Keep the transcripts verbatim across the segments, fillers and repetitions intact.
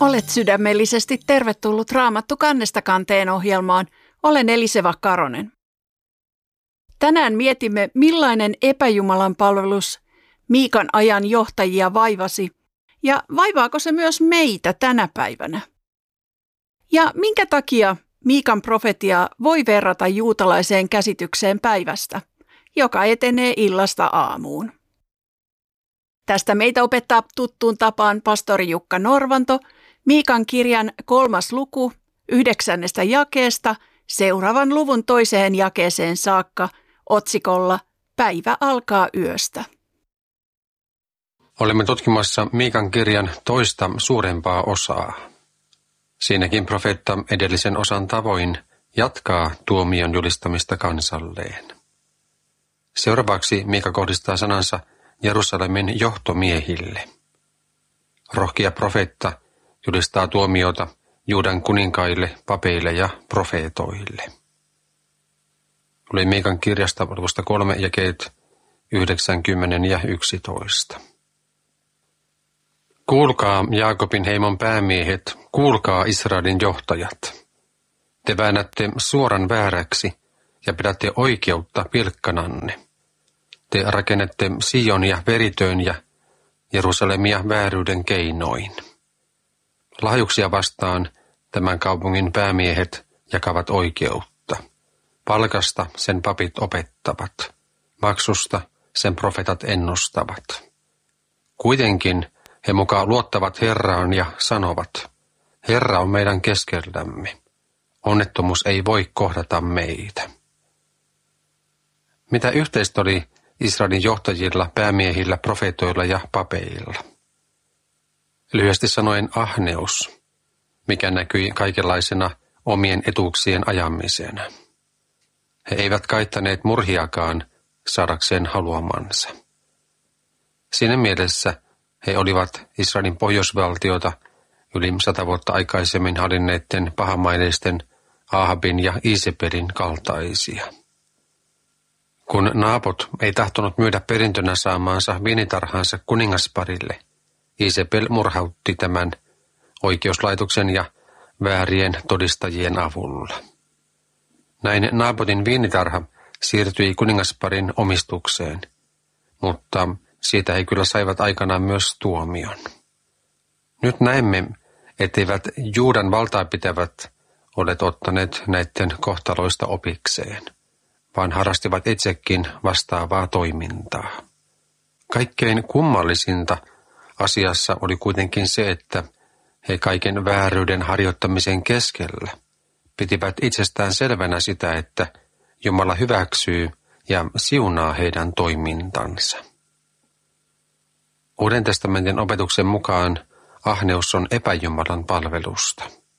Olet sydämellisesti tervetullut Raamattu kannesta kanteen ohjelmaan. Olen Eliseva Karonen. Tänään mietimme, millainen epäjumalan palvelus Miikan ajan johtajia vaivasi ja vaivaako se myös meitä tänä päivänä. Ja minkä takia Miikan profetia voi verrata juutalaiseen käsitykseen päivästä, joka etenee illasta aamuun. Tästä meitä opettaa tuttuun tapaan pastori Jukka Norvanto Miikan kirjan kolmas luku yhdeksännestä jakeesta seuraavan luvun toiseen jakeeseen saakka otsikolla Päivä alkaa yöstä. Olemme tutkimassa Miikan kirjan toista suurempaa osaa. Siinäkin profeetta edellisen osan tavoin jatkaa tuomion julistamista kansalleen. Seuraavaksi Miika kohdistaa sanansa Jerusalemin johtomiehille. Rohkea profeetta julistaa tuomiota Juudan kuninkaille, papeille ja profeetoille. Oli Miikan kirjasta luvusta kolme jakeet yhdeksänkymmentä ja yksitoista. Kuulkaa Jaakobin heimon päämiehet, kuulkaa Israelin johtajat. Te väännätte suoran vääräksi ja pidätte oikeutta pilkkananne. Te rakennette Sionia veritöön ja Jerusalemia vääryyden keinoin. Lahjuksia vastaan tämän kaupungin päämiehet jakavat oikeutta. Palkasta sen papit opettavat. Maksusta sen profetat ennustavat. Kuitenkin he mukaan luottavat Herraan ja sanovat, Herra on meidän keskellämme. Onnettomuus ei voi kohdata meitä. Mitä yhteistä oli Israelin johtajilla, päämiehillä, profeetoilla ja papeilla? Lyhyesti sanoen ahneus, mikä näkyi kaikenlaisena omien etuuksien ajamisena. He eivät kaittaneet murhiakaan saadakseen haluamansa. Siinä mielessä he olivat Israelin pohjoisvaltiota yli sata vuotta aikaisemmin hallinneiden pahamaineisten Ahabin ja Isebelin kaltaisia. Kun Naapot ei tahtonut myydä perintönä saamaansa viinitarhaansa kuningasparille, Isebel murhautti tämän oikeuslaitoksen ja väärien todistajien avulla. Näin Naapotin viinitarha siirtyi kuningasparin omistukseen, mutta siitä he kyllä saivat aikanaan myös tuomion. Nyt näemme, etteivät Juudan valtaa pitävät olleet ottaneet näiden kohtaloista opikseen, vaan harrastivat itsekin vastaavaa toimintaa. Kaikkein kummallisinta asiassa oli kuitenkin se, että he kaiken vääryyden harjoittamisen keskellä pitivät itsestään selvänä sitä, että Jumala hyväksyy ja siunaa heidän toimintansa. Uuden testamentin opetuksen mukaan ahneus on epäjumalan palvelusta.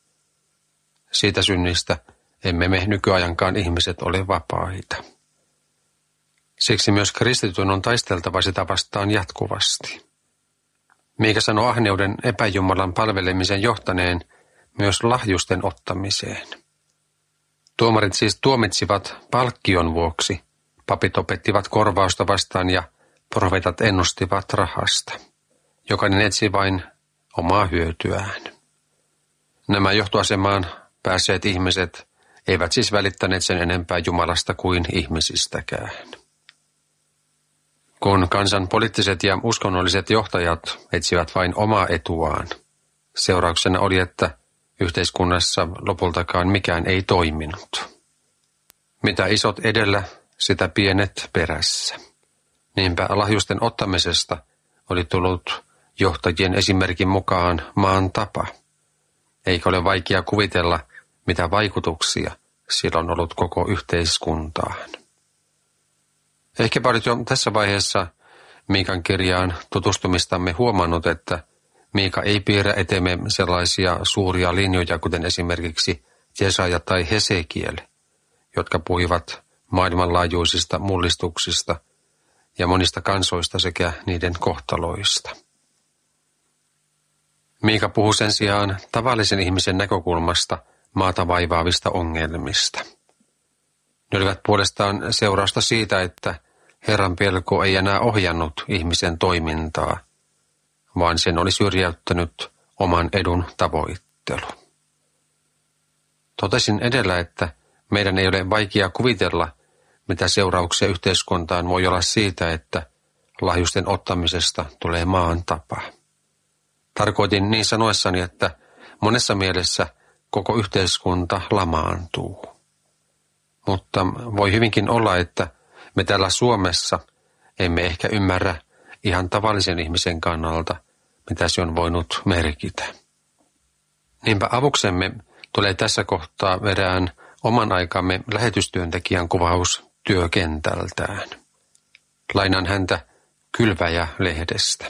Siitä synnistä emme me nykyajankaan ihmiset ole vapaita. Siksi myös kristityn on taisteltava sitä vastaan jatkuvasti. Miika sanoi ahneuden epäjumalan palvelemisen johtaneen myös lahjusten ottamiseen. Tuomarit siis tuomitsivat palkkion vuoksi, papit opettivat korvausta vastaan ja profeetat ennustivat rahasta. Jokainen etsi vain omaa hyötyään. Nämä johtoasemaan päässeet ihmiset eivät siis välittäneet sen enempää Jumalasta kuin ihmisistäkään. Kun kansan poliittiset ja uskonnolliset johtajat etsivät vain omaa etuaan, seurauksena oli, että yhteiskunnassa lopultakaan mikään ei toiminut. Mitä isot edellä, sitä pienet perässä. Niinpä lahjusten ottamisesta oli tullut johtajien esimerkin mukaan maan tapa. Eikä ole vaikea kuvitella, mitä vaikutuksia sillä on ollut koko yhteiskuntaan. Ehkäpä olet jo tässä vaiheessa Miikan kirjaan tutustumistamme huomannut, että Miika ei piirrä eteemme sellaisia suuria linjoja, kuten esimerkiksi Jesaja tai Hesekiel, jotka puhuivat maailmanlaajuisista mullistuksista ja monista kansoista sekä niiden kohtaloista. Miika puhuu sen sijaan tavallisen ihmisen näkökulmasta maata vaivaavista ongelmista. Ne olivat puolestaan seurausta siitä, että Herran pelko ei enää ohjannut ihmisen toimintaa, vaan sen oli syrjäyttänyt oman edun tavoittelu. Totesin edellä, että meidän ei ole vaikea kuvitella, mitä seurauksia yhteiskuntaan voi olla siitä, että lahjusten ottamisesta tulee maan tapa. Tarkoitin niin sanoessani, että monessa mielessä koko yhteiskunta lamaantuu. Mutta voi hyvinkin olla, että me täällä Suomessa emme ehkä ymmärrä ihan tavallisen ihmisen kannalta, mitä se on voinut merkitä. Niinpä avuksemme tulee tässä kohtaa erään oman aikamme lähetystyöntekijän kuvaus työkentältään. Lainan häntä Kylväjä-lehdestä.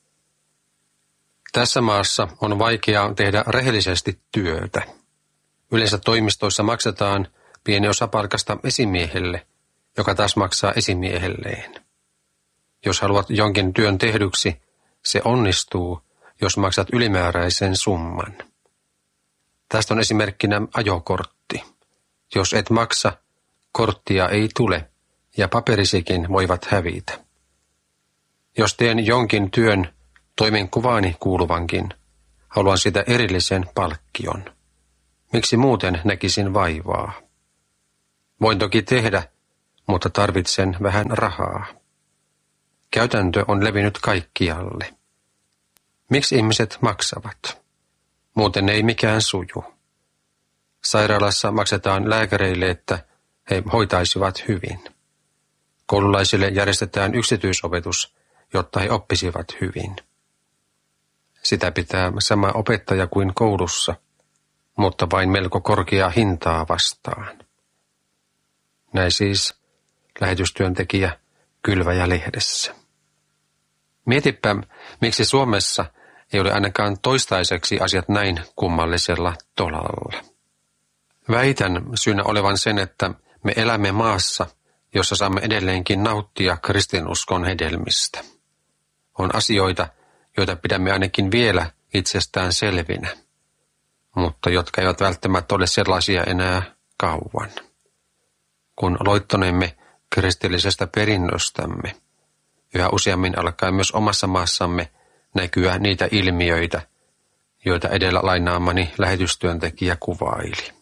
Tässä maassa on vaikeaa tehdä rehellisesti työtä. Yleensä toimistoissa maksetaan pieni osa palkasta esimiehelle, joka taas maksaa esimiehelleen. Jos haluat jonkin työn tehdyksi, se onnistuu, jos maksat ylimääräisen summan. Tästä on esimerkkinä ajokortti. Jos et maksa, korttia ei tule ja paperisikin voivat hävitä. Jos teen jonkin työn toimenkuvaani kuuluvankin, haluan sitä erillisen palkkion. Miksi muuten näkisin vaivaa? Voin toki tehdä, mutta tarvitsen vähän rahaa. Käytäntö on levinnyt kaikkialle. Miksi ihmiset maksavat? Muuten ei mikään suju. Sairaalassa maksetaan lääkäreille, että he hoitaisivat hyvin. Koululaisille järjestetään yksityisopetus, jotta he oppisivat hyvin. Sitä pitää sama opettaja kuin koulussa, mutta vain melko korkeaa hintaa vastaan. Näin siis lähetystyöntekijä Kylväjä-lehdessä. Mietipä, miksi Suomessa ei ole ainakaan toistaiseksi asiat näin kummallisella tolalla. Väitän syynä olevan sen, että me elämme maassa, jossa saamme edelleenkin nauttia kristinuskon hedelmistä. On asioita, joita pidämme ainakin vielä itsestään selvinä, mutta jotka eivät välttämättä ole sellaisia enää kauan. Kun loittonemme kristillisestä perinnöstämme, yhä useammin alkaa myös omassa maassamme näkyä niitä ilmiöitä, joita edellä lainaamani lähetystyöntekijä kuvaili.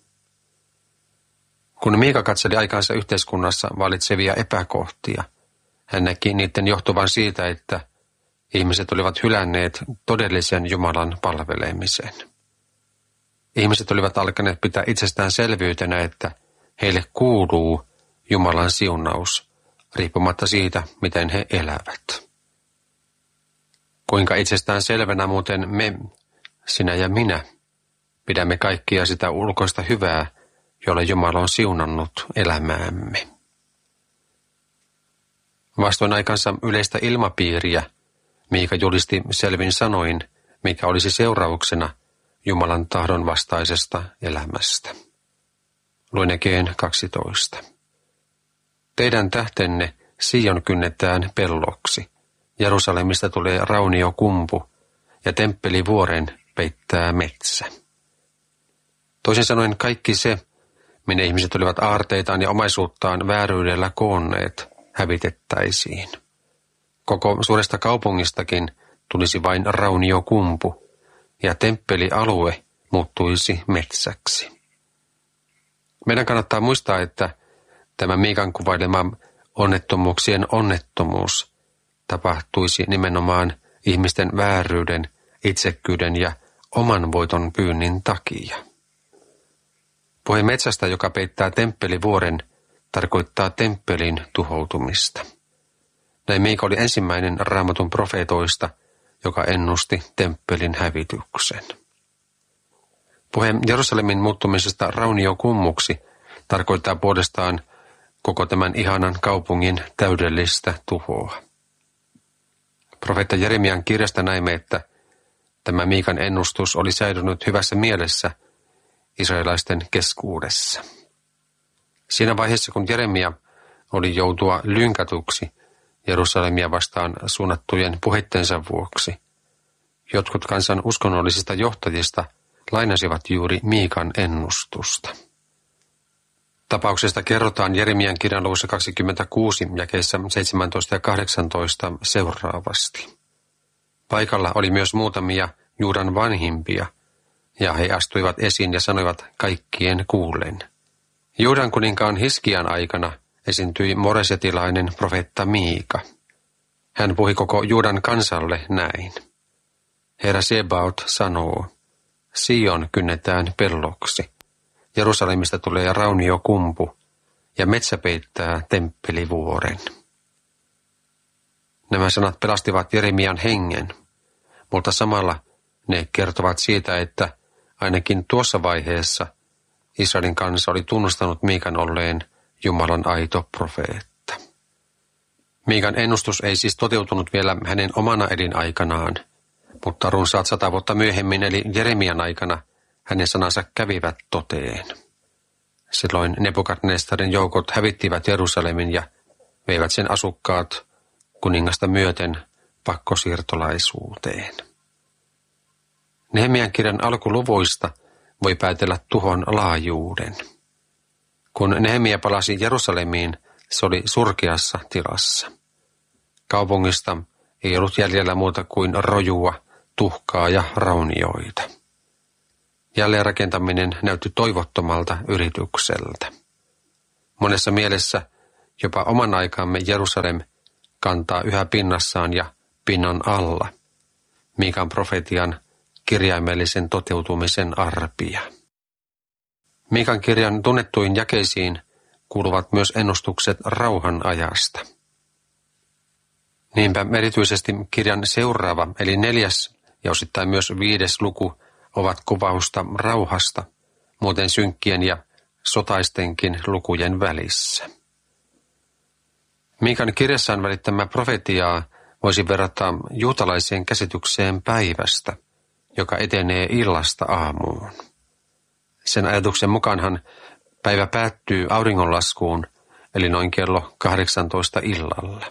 Kun Miika katseli aikaansa yhteiskunnassa valitsevia epäkohtia, hän näki niiden johtuvan siitä, että ihmiset olivat hylänneet todellisen Jumalan palvelemisen. Ihmiset olivat alkaneet pitää itsestäänselvyytenä, että heille kuuluu Jumalan siunaus, riippumatta siitä, miten he elävät. Kuinka itsestään selvänä muuten me, sinä ja minä, pidämme kaikkia sitä ulkoista hyvää, jolle Jumala on siunannut elämäämme. Vastoin aikansa yleistä ilmapiiriä, Miika julisti selvin sanoin, mikä olisi seurauksena Jumalan tahdon vastaisesta elämästä. Luen Ekeen kaksitoista. Teidän tähtenne Sion kynnetään pelloksi. Jerusalemista tulee rauniokumpu ja temppelivuoren peittää metsä. Toisin sanoen kaikki se, minne ihmiset olivat aarteitaan ja omaisuuttaan vääryydellä koonneet, hävitettäisiin. Koko suuresta kaupungistakin tulisi vain rauniokumpu ja temppelialue muuttuisi metsäksi. Meidän kannattaa muistaa, että tämä Miikan kuvailema onnettomuuksien onnettomuus tapahtuisi nimenomaan ihmisten vääryyden, itsekkyyden ja oman voiton pyynnin takia. Puhe metsästä, joka peittää temppelivuoren, tarkoittaa temppelin tuhoutumista. Näin Miika oli ensimmäinen Raamatun profeetoista, joka ennusti temppelin hävityksen. Puhe Jerusalemin muuttumisesta rauniokummuksi tarkoittaa puolestaan koko tämän ihanan kaupungin täydellistä tuhoa. Profeetta Jeremian kirjasta näimme, että tämä Miikan ennustus oli säilynyt hyvässä mielessä israelaisten keskuudessa. Siinä vaiheessa, kun Jeremia oli joutua lynkatuksi Jerusalemia vastaan suunnattujen puheittensa vuoksi, jotkut kansan uskonnollisista johtajista lainasivat juuri Miikan ennustusta. Tapauksesta kerrotaan Jeremian kirjan luvussa kaksikymmentäkuusi jakeissa seitsemäntoista ja kahdeksantoista seuraavasti. Paikalla oli myös muutamia Juudan vanhimpia, ja he astuivat esiin ja sanoivat kaikkien kuullen. Juudan kuninkaan Hiskian aikana esiintyi moresetilainen profeetta Miika. Hän puhui koko Juudan kansalle näin. Herra Sebaot sanoo, Sion kynnetään pelloksi, Jerusalemista tulee rauniokumpu, ja metsä peittää temppelivuoren. Nämä sanat pelastivat Jeremian hengen, mutta samalla ne kertovat siitä, että ainakin tuossa vaiheessa Israelin kansa oli tunnustanut Miikan olleen Jumalan aito profeetta. Miikan ennustus ei siis toteutunut vielä hänen omana elinaikanaan, mutta runsaat sata vuotta myöhemmin eli Jeremian aikana hänen sanansa kävivät toteen. Silloin Nebukadnestarin joukot hävittivät Jerusalemin ja veivät sen asukkaat kuningasta myöten pakkosiirtolaisuuteen. Nehemian kirjan alkuluvuista voi päätellä tuhon laajuuden. Kun Nehemia palasi Jerusalemiin, se oli surkeassa tilassa. Kaupungista ei ollut jäljellä muuta kuin rojua, tuhkaa ja raunioita. Jälleenrakentaminen näytti toivottomalta yritykseltä. Monessa mielessä jopa oman aikamme Jerusalem kantaa yhä pinnassaan ja pinnan alla Miikan profetian kirjaimellisen toteutumisen arpia. Miikan kirjan tunnettuin jakeisiin kuuluvat myös ennustukset rauhan ajasta. Niinpä erityisesti kirjan seuraava eli neljäs ja osittain myös viides luku ovat kuvausta rauhasta, muuten synkkien ja sotaistenkin lukujen välissä. Miikan kirjassaan välittämä profetiaa voisi verrata juutalaiseen käsitykseen päivästä, joka etenee illasta aamuun. Sen ajatuksen mukaanhan päivä päättyy auringonlaskuun, eli noin kello kahdeksantoista illalla.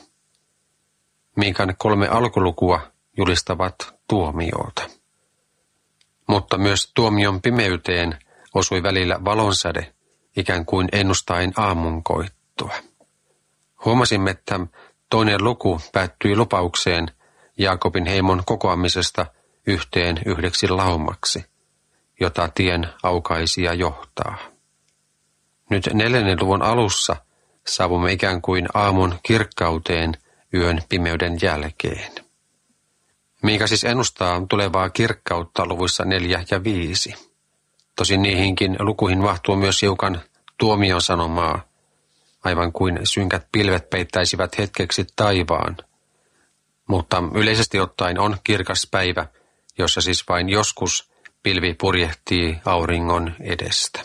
Miikan kolme alkulukua julistavat tuomiota. Mutta myös tuomion pimeyteen osui välillä valonsäde, ikään kuin ennustaen aamunkoittoa. Huomasimme, että toinen luku päättyi lupaukseen Jaakobin heimon kokoamisesta yhteen yhdeksi laumaksi, jota tien aukaisija johtaa. Nyt neljännen luvun alussa saavumme ikään kuin aamun kirkkauteen yön pimeyden jälkeen. Miika siis ennustaa tulevaa kirkkautta luvuissa neljä ja viisi. Tosin niihinkin lukuihin mahtuu myös hiukan tuomion sanomaa, aivan kuin synkät pilvet peittäisivät hetkeksi taivaan. Mutta yleisesti ottaen on kirkas päivä, jossa siis vain joskus pilvi purjehtii auringon edestä.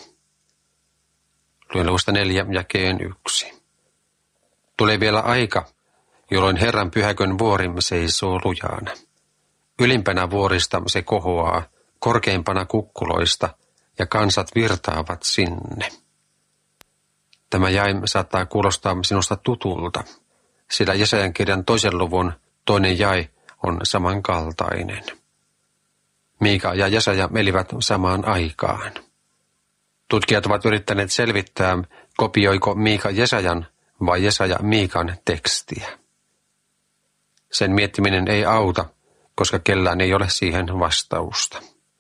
Luen luvusta neljä jakeen yksi. Tulee vielä aika, jolloin Herran pyhäkön vuori seisoo lujana. Ylimpänä vuorista se kohoaa, korkeimpana kukkuloista, ja kansat virtaavat sinne. Tämä jae saattaa kuulostaa sinusta tutulta, sillä Jesajan kirjan toisen luvun toinen jae on samankaltainen. Miika ja Jesaja elivät samaan aikaan. Tutkijat ovat yrittäneet selvittää, kopioiko Miika Jesajan vai Jesaja Miikan tekstiä. Sen miettiminen ei auta, koska kellään ei ole siihen vastausta.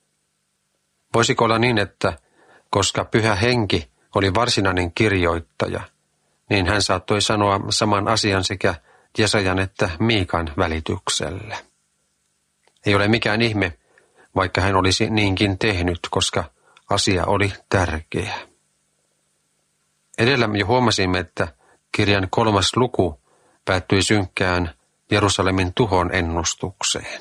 Voisiko olla niin, että koska Pyhä Henki oli varsinainen kirjoittaja, niin hän saattoi sanoa saman asian sekä Jesajan että Miikan välityksellä. Ei ole mikään ihme, vaikka hän olisi niinkin tehnyt, koska asia oli tärkeä. Edellä jo huomasimme, että kirjan kolmas luku päättyi synkkään Jerusalemin tuhon ennustukseen.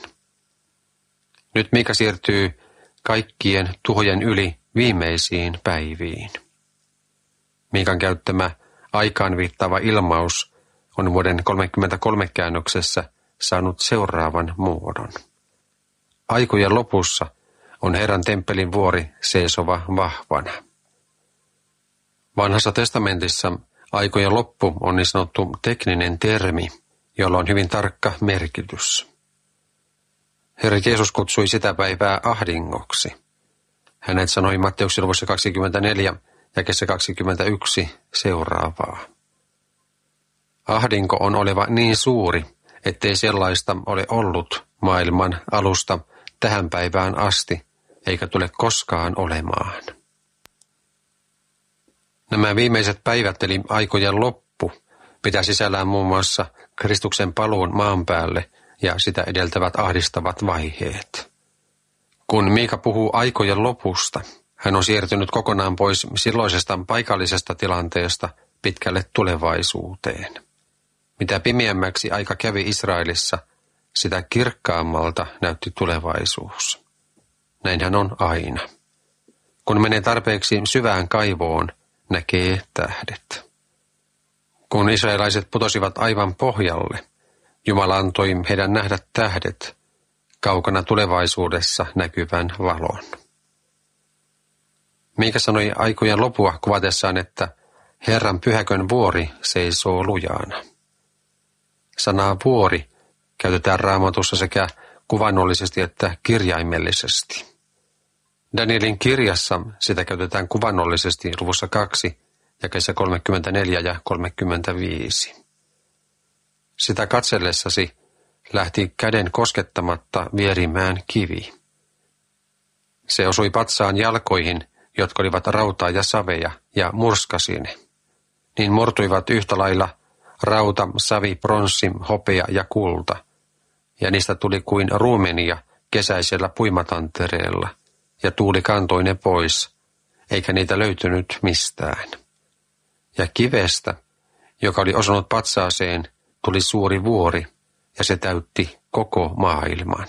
Nyt Miika siirtyy kaikkien tuhojen yli viimeisiin päiviin. Miikan käyttämä aikaan viittaava ilmaus on vuoden kolmekymmentäkolme käännöksessä saanut seuraavan muodon. Aikojen lopussa on Herran temppelin vuori seisova vahvana. Vanhassa testamentissa aikojen loppu on niin sanottu tekninen termi, jolla on hyvin tarkka merkitys. Herra Jeesus kutsui sitä päivää ahdingoksi. Hänet sanoi Matteuksen luvussa kaksikymmentäneljä jakeessa kaksikymmentäyksi seuraavaa. Ahdinko on oleva niin suuri, ettei sellaista ole ollut maailman alusta tähän päivään asti, eikä tule koskaan olemaan. Nämä viimeiset päivät eli aikojen loppu pitää sisällään muun muassa Kristuksen paluun maan päälle ja sitä edeltävät ahdistavat vaiheet. Kun Miika puhuu aikojen lopusta, hän on siirtynyt kokonaan pois silloisesta paikallisesta tilanteesta pitkälle tulevaisuuteen. Mitä pimeämmäksi aika kävi Israelissa, sitä kirkkaammalta näytti tulevaisuus. Näinhän on aina. Kun menee tarpeeksi syvään kaivoon, näkee tähdet. Kun israelaiset putosivat aivan pohjalle, Jumala antoi heidän nähdä tähdet, kaukana tulevaisuudessa näkyvän valon. Miika sanoi aikojen lopua kuvatessaan, että Herran pyhäkön vuori seisoo lujaana. Sanaa vuori käytetään Raamatussa sekä kuvannollisesti että kirjaimellisesti. Danielin kirjassa sitä käytetään kuvannollisesti luvussa kaksi, jakeissa kolmekymmentäneljä ja kolmekymmentäviisi. Sitä katsellessasi lähti käden koskettamatta vierimään kivi. Se osui patsaan jalkoihin, jotka olivat rautaa ja saveja, ja murskasi ne. Niin murtuivat yhtä lailla rauta, savi, pronssi, hopea ja kulta, ja niistä tuli kuin ruumenia kesäisellä puimatantereella, ja tuuli kantoi ne pois, eikä niitä löytynyt mistään. Ja kivestä, joka oli osunut patsaaseen, tuli suuri vuori, ja se täytti koko maailman.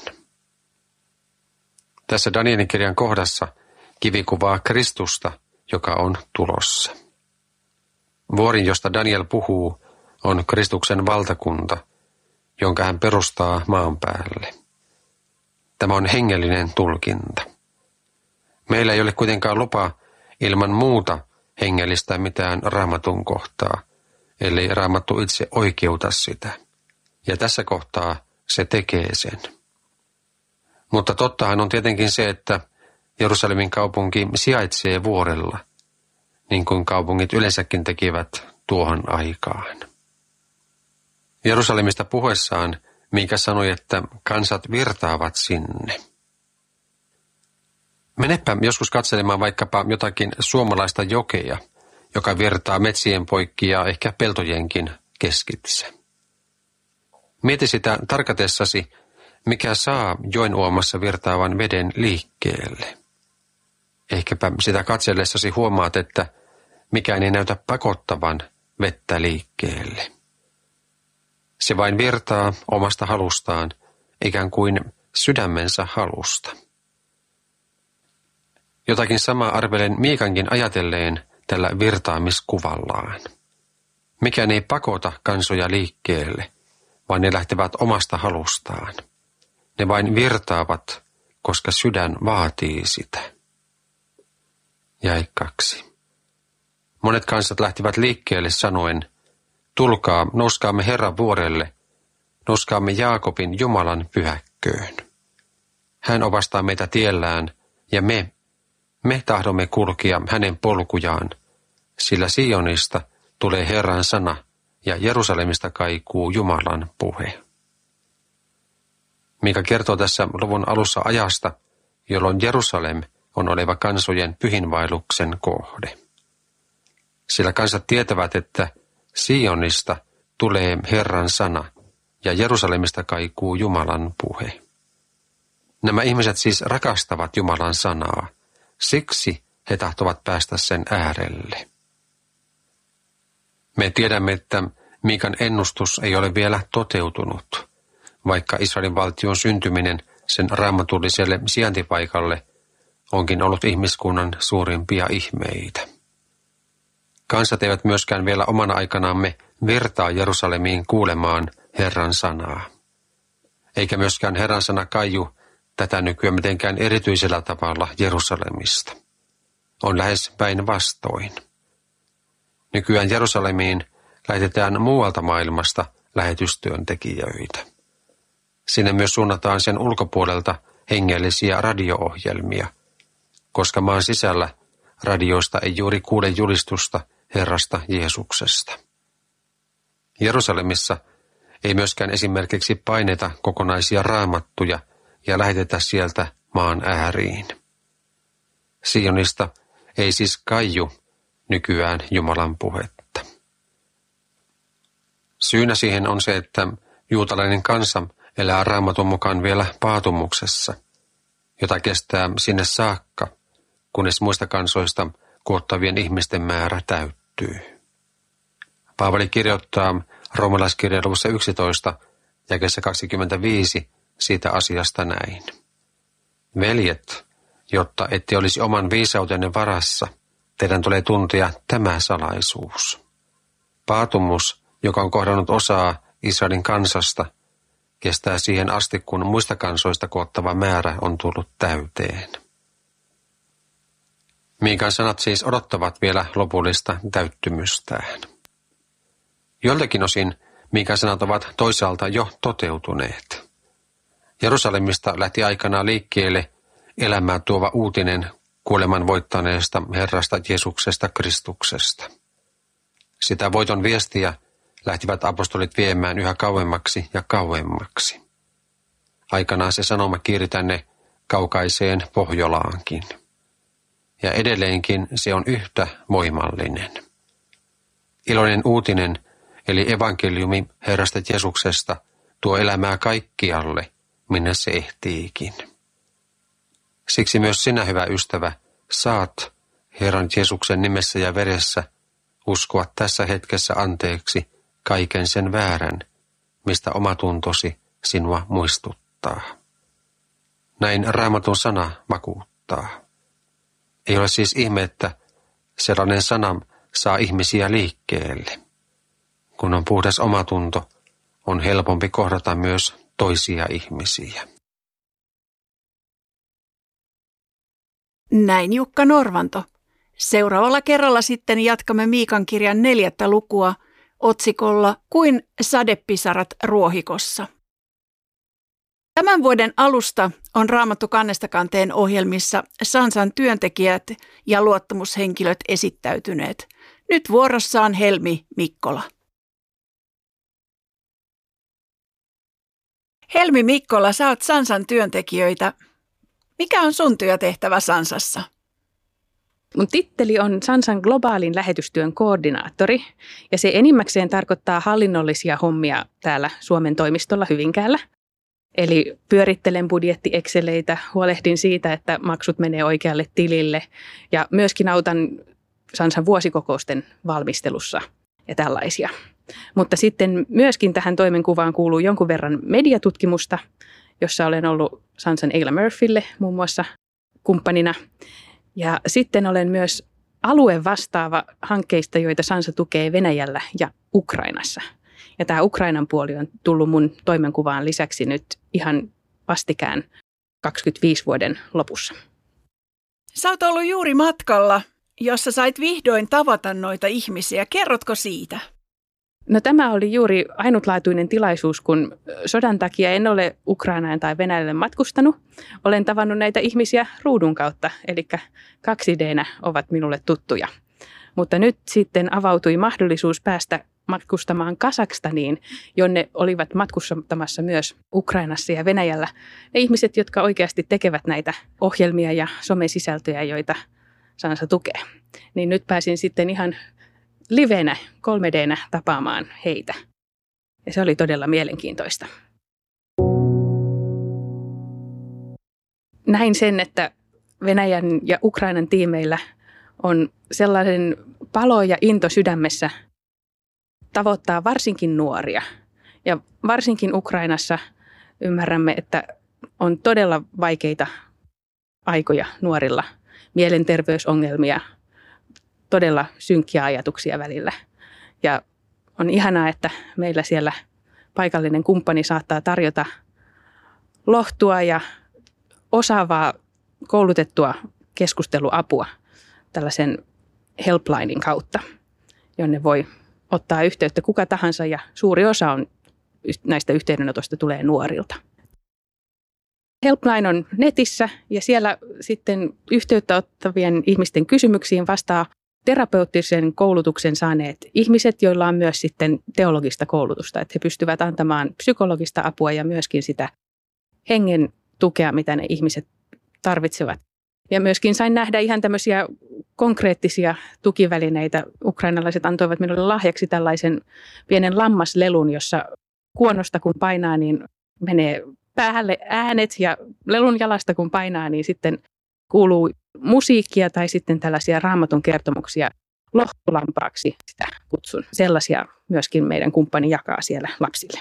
Tässä Danielin kirjan kohdassa kivi kuvaa Kristusta, joka on tulossa. Vuori, josta Daniel puhuu, on Kristuksen valtakunta, jonka hän perustaa maan päälle. Tämä on hengellinen tulkinta. Meillä ei ole kuitenkaan lupa ilman muuta hengellistä mitään Raamatun kohtaa, ellei Raamattu itse oikeuta sitä. Ja tässä kohtaa se tekee sen. Mutta tottahan on tietenkin se, että Jerusalemin kaupunki sijaitsee vuorella, niin kuin kaupungit yleensäkin tekivät tuohon aikaan. Jerusalemista puhuessaan Miika sanoi, että kansat virtaavat sinne. Menepä joskus katselemaan vaikkapa jotakin suomalaista jokea, joka virtaa metsien poikki ja ehkä peltojenkin keskitse. Mieti sitä tarkatessasi, mikä saa joen uomassa virtaavan veden liikkeelle. Ehkäpä sitä katsellessasi huomaat, että mikään ei näytä pakottavan vettä liikkeelle. Se vain virtaa omasta halustaan, ikään kuin sydämensä halusta. Jotakin samaa arvelen Miikankin ajatelleen tällä virtaamiskuvallaan. Mikään ei pakota kansoja liikkeelle, vaan ne lähtevät omasta halustaan. Ne vain virtaavat, koska sydän vaatii sitä. Jäi kaksi. Monet kansat lähtivät liikkeelle sanoen, tulkaa, nouskaamme Herran vuorelle, nouskaamme Jaakobin Jumalan pyhäkköön. Hän opastaa meitä tiellään, ja me, me tahdomme kulkia hänen polkujaan, sillä Sionista tulee Herran sana, ja Jerusalemista kaikuu Jumalan puhe. Miika kertoo tässä luvun alussa ajasta, jolloin Jerusalem on oleva kansojen pyhinvaelluksen kohde. Sillä kansat tietävät, että Sionista tulee Herran sana ja Jerusalemista kaikuu Jumalan puhe. Nämä ihmiset siis rakastavat Jumalan sanaa, siksi he tahtovat päästä sen äärelle. Me tiedämme, että Miikan ennustus ei ole vielä toteutunut, vaikka Israelin valtion syntyminen sen raamatulliselle sijaintipaikalle onkin ollut ihmiskunnan suurimpia ihmeitä. Kansat eivät myöskään vielä omana aikanaamme virtaa Jerusalemiin kuulemaan Herran sanaa. Eikä myöskään Herran sana kaiju tätä nykyään mitenkään erityisellä tavalla Jerusalemista. On lähes päinvastoin. Nykyään Jerusalemiin lähetetään muualta maailmasta lähetystyöntekijöitä. Sinne myös suunnataan sen ulkopuolelta hengellisiä radio-ohjelmia, koska maan sisällä radioista ei juuri kuule julistusta Herrasta Jeesuksesta. Jerusalemissa ei myöskään esimerkiksi paineta kokonaisia raamattuja ja lähetetä sieltä maan ääriin. Sionista ei siis kaiju nykyään Jumalan puhetta. Syynä siihen on se, että juutalainen kansa elää Raamatun mukaan vielä paatumuksessa, jota kestää sinne saakka, kunnes muista kansoista koottavien ihmisten määrä täyttyy. Paavali kirjoittaa roomalaiskirjeen luvussa yksitoista jakeessa kaksikymmentäviisi siitä asiasta näin. Veljet, jotta ette olisi oman viisautenne varassa, teidän tulee tuntea tämä salaisuus. Paatumus, joka on kohdannut osaa Israelin kansasta, kestää siihen asti, kun muista kansoista koottava määrä on tullut täyteen. Miikan sanat siis odottavat vielä lopullista täyttymystään. Joltakin osin Miikan sanat ovat toisaalta jo toteutuneet. Jerusalemista lähti aikanaan liikkeelle elämää tuova uutinen kuoleman voittaneesta Herrasta Jeesuksesta Kristuksesta. Sitä voiton viestiä lähtivät apostolit viemään yhä kauemmaksi ja kauemmaksi. Aikanaan se sanoma kiiri tänne kaukaiseen Pohjolaankin. Ja edelleenkin se on yhtä voimallinen. Iloinen uutinen, eli evankeliumi Herrasta Jeesuksesta, tuo elämää kaikkialle, minne se ehtiikin. Siksi myös sinä, hyvä ystävä, saat Herran Jeesuksen nimessä ja veressä uskoa tässä hetkessä anteeksi kaiken sen väärän, mistä omatuntosi sinua muistuttaa. Näin Raamatun sana vakuuttaa. Ei ole siis ihme, että sellainen sana saa ihmisiä liikkeelle. Kun on puhdas omatunto, on helpompi kohdata myös toisia ihmisiä. Näin Jukka Norvanto. Seuraavalla kerralla sitten jatkamme Miikan kirjan neljättä lukua otsikolla Kuin sadepisarat ruohikossa. Tämän vuoden alusta on Raamattu kannesta kanteen ohjelmissa Sansan työntekijät ja luottamushenkilöt esittäytyneet. Nyt vuorossaan Helmi Mikkola. Helmi Mikkola, sä oot Sansan työntekijöitä. Mikä on sun työtehtävä Sansassa? Mun titteli on Sansan globaalin lähetystyön koordinaattori ja se enimmäkseen tarkoittaa hallinnollisia hommia täällä Suomen toimistolla Hyvinkäällä. Eli pyörittelen budjetti-exceleitä, huolehdin siitä, että maksut menee oikealle tilille ja myöskin autan Sansan vuosikokousten valmistelussa ja tällaisia. Mutta sitten myöskin tähän toimenkuvaan kuuluu jonkun verran mediatutkimusta, jossa olen ollut Sansan Eila Murphylle muun muassa kumppanina. Ja sitten olen myös alueen vastaava hankkeista, joita Sansa tukee Venäjällä ja Ukrainassa. Ja tämä Ukrainan puoli on tullut mun toimenkuvaan lisäksi nyt ihan vastikään kaksikymmentäviisi vuoden lopussa. Sä oot ollut juuri matkalla, jossa sait vihdoin tavata noita ihmisiä. Kerrotko siitä? No tämä oli juuri ainutlaatuinen tilaisuus, kun sodan takia en ole Ukrainaan tai Venäjälle matkustanut. Olen tavannut näitä ihmisiä ruudun kautta, eli kaksi D-nä ovat minulle tuttuja. Mutta nyt sitten avautui mahdollisuus päästä matkustamaan Kazakstaniin, jonne olivat matkustamassa myös Ukrainassa ja Venäjällä ne ihmiset, jotka oikeasti tekevät näitä ohjelmia ja somesisältöjä, joita Sansa tukee. Niin nyt pääsin sitten ihan livenä, kolme D-nä tapaamaan heitä. Ja se oli todella mielenkiintoista. Näin sen, että Venäjän ja Ukrainan tiimeillä on sellainen palo ja into sydämessä tavoittaa varsinkin nuoria. Ja varsinkin Ukrainassa ymmärrämme, että on todella vaikeita aikoja nuorilla, mielenterveysongelmia, todella synkkiä ajatuksia välillä. Ja on ihanaa, että meillä siellä paikallinen kumppani saattaa tarjota lohtua ja osaavaa koulutettua keskusteluapua tällaisen helplinin kautta, jonne voi ottaa yhteyttä kuka tahansa ja suuri osa on näistä yhteydenotoista tulee nuorilta. Helpline on netissä ja siellä sitten yhteyttä ottavien ihmisten kysymyksiin vastaa terapeuttisen koulutuksen saaneet ihmiset, joilla on myös sitten teologista koulutusta, että he pystyvät antamaan psykologista apua ja myöskin sitä hengen tukea, mitä ne ihmiset tarvitsevat. Ja myöskin sain nähdä ihan tämmöisiä konkreettisia tukivälineitä. Ukrainalaiset antoivat minulle lahjaksi tällaisen pienen lammaslelun, jossa kuonosta kun painaa, niin menee päälle äänet ja lelun jalasta kun painaa, niin sitten kuuluu musiikkia tai sitten tällaisia Raamatun kertomuksia lohtulampaaksi, sitä kutsun. Sellaisia myöskin meidän kumppani jakaa siellä lapsille.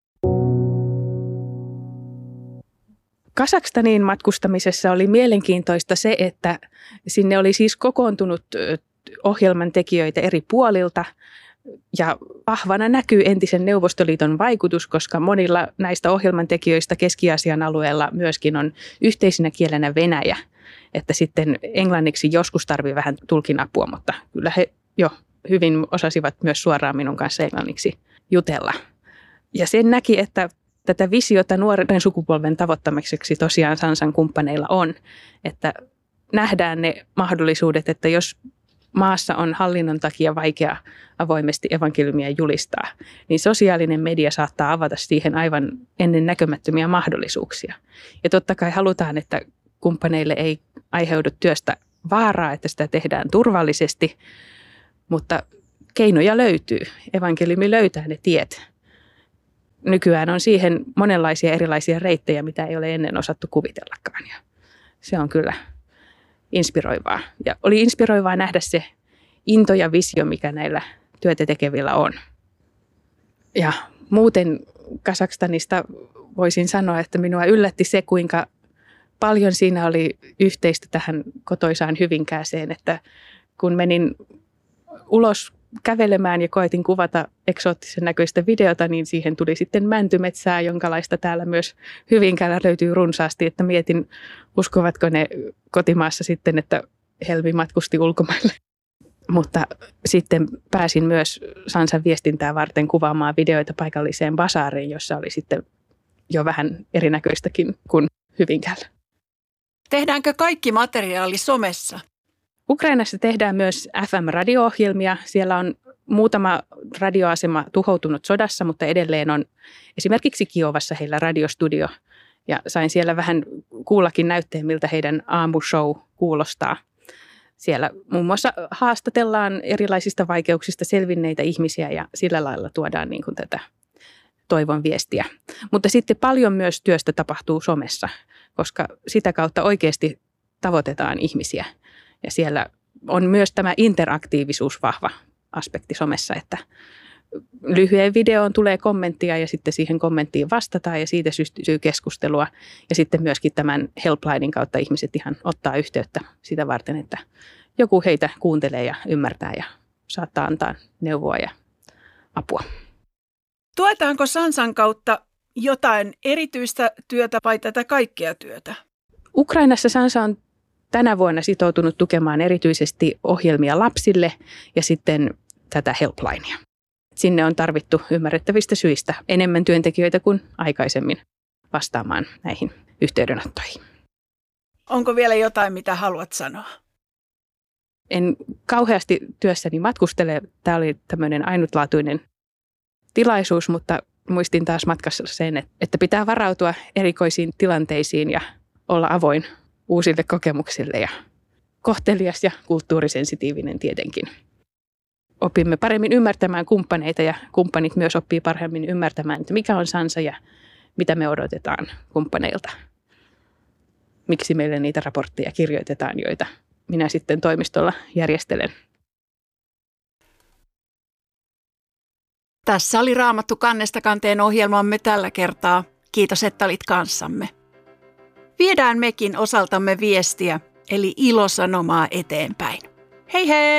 Kazakstaniin matkustamisessa oli mielenkiintoista se, että sinne oli siis kokoontunut ohjelman tekijöitä eri puolilta ja vahvana näkyy entisen Neuvostoliiton vaikutus, koska monilla näistä ohjelman tekijöistä Keski-Aasian alueella myöskin on yhteisenä kielenä Venäjä, että sitten englanniksi joskus tarvii vähän tulkin apua, mutta kyllä he jo hyvin osasivat myös suoraan minun kanssa englanniksi jutella. Ja sen näki, että tätä visiota nuoren sukupolven tavoittamiseksi tosiaan Sansan kumppaneilla on, että nähdään ne mahdollisuudet, että jos maassa on hallinnon takia vaikea avoimesti evankeliumia julistaa, niin sosiaalinen media saattaa avata siihen aivan ennen näkymättömiä mahdollisuuksia. Ja totta kai halutaan, että kumppaneille ei aiheudu työstä vaaraa, että sitä tehdään turvallisesti, mutta keinoja löytyy. Evankeliumi löytää ne tiet. Nykyään on siihen monenlaisia erilaisia reittejä, mitä ei ole ennen osattu kuvitellakaan. Ja se on kyllä inspiroivaa. Ja oli inspiroivaa nähdä se into ja visio, mikä näillä työtä tekevillä on. Ja muuten Kazakstanista voisin sanoa, että minua yllätti se, kuinka paljon siinä oli yhteistä tähän kotoisaan Hyvinkääseen, että kun menin ulos kävelemään ja koitin kuvata eksoottisen näköistä videota, niin siihen tuli sitten mäntymetsää, jonkalaista täällä myös Hyvinkäällä löytyy runsaasti, että mietin, uskovatko ne kotimaassa sitten, että Helmi matkusti ulkomaille. Mutta sitten pääsin myös Sansan viestintää varten kuvaamaan videoita paikalliseen basaariin, jossa oli sitten jo vähän erinäköistäkin kuin Hyvinkäällä. Tehdäänkö kaikki materiaali somessa? Ukrainassa tehdään myös F M-radio-ohjelmia. Siellä on muutama radioasema tuhoutunut sodassa, mutta edelleen on esimerkiksi Kiovassa heillä radiostudio. Ja sain siellä vähän kuullakin näytteen, miltä heidän aamushow kuulostaa. Siellä muun muassa haastatellaan erilaisista vaikeuksista selvinneitä ihmisiä ja sillä lailla tuodaan niin kuin tätä toivon viestiä. Mutta sitten paljon myös työstä tapahtuu somessa, koska sitä kautta oikeasti tavoitetaan ihmisiä. Ja siellä on myös tämä interaktiivisuus vahva aspekti somessa, että lyhyen videoon tulee kommenttia ja sitten siihen kommenttiin vastataan ja siitä systyy keskustelua. Ja sitten myöskin tämän helplinen kautta ihmiset ihan ottaa yhteyttä sitä varten, että joku heitä kuuntelee ja ymmärtää ja saattaa antaa neuvoa ja apua. Tuetaanko Sansan kautta jotain erityistä työtä vai tätä kaikkea työtä? Ukrainassa Sansa on tänä vuonna sitoutunut tukemaan erityisesti ohjelmia lapsille ja sitten tätä helplinea. Sinne on tarvittu ymmärrettävistä syistä enemmän työntekijöitä kuin aikaisemmin vastaamaan näihin yhteydenottoihin. Onko vielä jotain, mitä haluat sanoa? En kauheasti työssäni matkustele. Tämä oli tämmöinen ainutlaatuinen tilaisuus, mutta muistin taas matkassa sen, että pitää varautua erikoisiin tilanteisiin ja olla avoin uusille kokemuksille ja kohtelias ja kulttuurisensitiivinen tietenkin. Opimme paremmin ymmärtämään kumppaneita ja kumppanit myös oppii paremmin ymmärtämään, että mikä on Sansa ja mitä me odotetaan kumppaneilta. Miksi meille niitä raportteja kirjoitetaan, joita minä sitten toimistolla järjestelen. Tässä oli Raamattu kannesta kanteen ohjelmamme tällä kertaa. Kiitos, että olit kanssamme. Viedään mekin osaltamme viestiä, eli ilosanomaa eteenpäin. Hei hei!